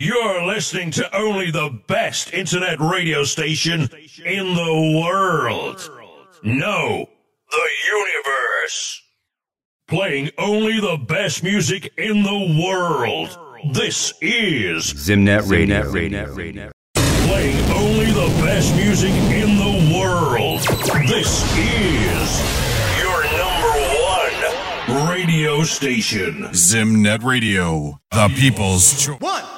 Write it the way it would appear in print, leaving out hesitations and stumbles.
You're listening to only the best internet radio station in the world. No, the universe. Playing only the best music in the world. This is Zimnet Radio. Playing only the best music in the world. This is your number one radio station. Zimnet Radio, the people's choice. 1